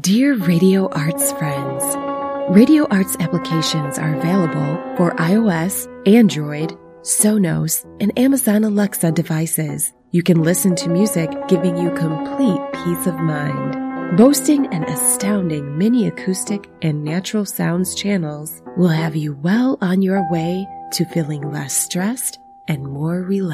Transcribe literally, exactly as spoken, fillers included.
Dear Radio Arts friends, Radio Arts applications are available for iOS, Android, Sonos, and Amazon Alexa devices. You can listen to music giving you complete peace of mind. Boasting an astounding mini acoustic and natural sounds channels will have you well on your way to feeling less stressed and more relaxed.